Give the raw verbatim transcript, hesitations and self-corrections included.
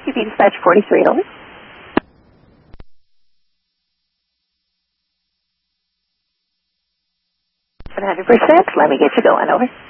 Q B dispatch forty-three, over. one hundred percent. Let me get you going, over.